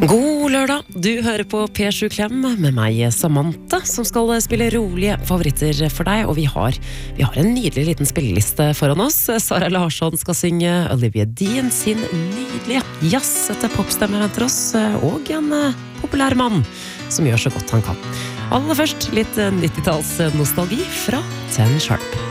God lørdag, du hører på P7 Klem med meg Samantha, som skal spille rolige favoritter for deg, og vi har en nydelig liten spilleliste foran oss. Sara Larsson skal synge Olivia Dean sin nydelige jazzete popstemme venter oss, og en populær mann som gjør så godt han kan. Aller først litt 90-tals nostalgi fra Ten Sharp.